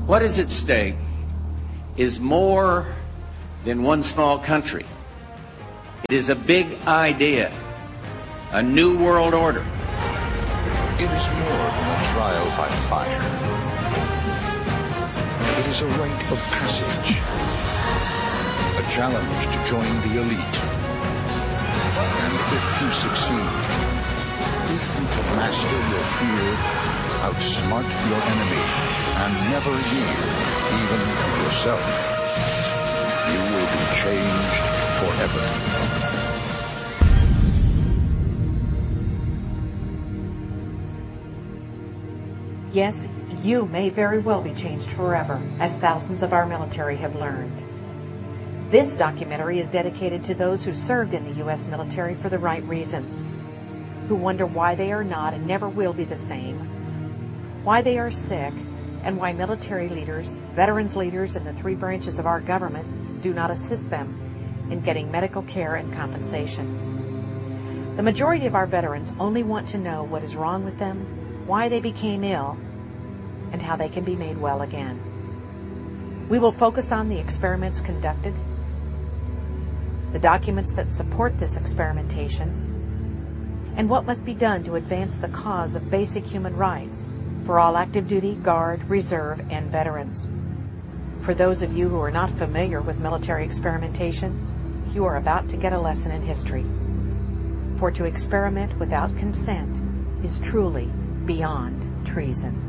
What is at stake is more than one small country. It is a big idea, a new world order. It is more than a trial by fire. It is a rite of passage, a challenge to join the elite. And if you succeed, if you can master your fear, outsmart your enemy, and never yield even to yourself, you will be changed forever. Yes, you may very well be changed forever, as thousands of our military have learned. This documentary is dedicated to those who served in the U.S. military for the right reasons, who wonder why they are not and never will be the same, why they are sick, and why military leaders, veterans leaders, and the three branches of our government do not assist them in getting medical care and compensation. The majority of our veterans only want to know what is wrong with them, why they became ill, and how they can be made well again. We will focus on the experiments conducted, the documents that support this experimentation, and what must be done to advance the cause of basic human rights for all active duty, Guard, Reserve, and veterans. For those of you who are not familiar with military experimentation, you are about to get a lesson in history. For to experiment without consent is truly beyond treason.